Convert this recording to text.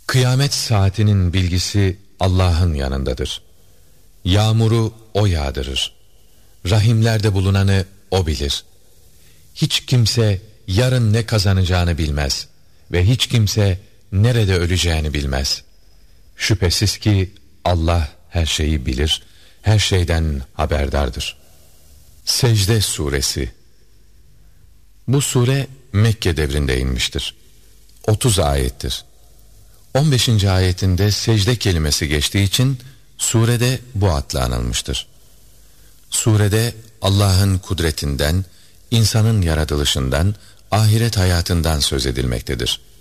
Kıyamet saatinin bilgisi Allah'ın yanındadır. Yağmuru O yağdırır. Rahimlerde bulunanı O bilir. Hiç kimse yarın ne kazanacağını bilmez ve hiç kimse nerede öleceğini bilmez. Şüphesiz ki Allah her şeyi bilir, her şeyden haberdardır. Secde Suresi. Bu sure Mekke devrinde inmiştir. 30 ayettir. 15. ayetinde secde kelimesi geçtiği için surede bu adla anılmıştır. Surede Allah'ın kudretinden, insanın yaratılışından, ahiret hayatından söz edilmektedir.